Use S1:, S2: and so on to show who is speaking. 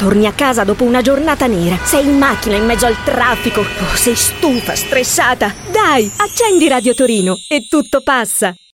S1: Torni a casa dopo una giornata nera. Sei in macchina in mezzo al traffico. Sei stufa, stressata. Dai, accendi Radio Torino e tutto passa.